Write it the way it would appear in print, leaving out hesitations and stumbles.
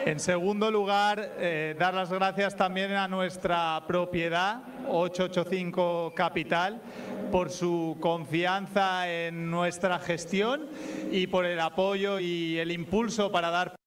En segundo lugar, dar las gracias también a nuestra propiedad, 885 Capital, por su confianza en nuestra gestión y por el apoyo y el impulso para dar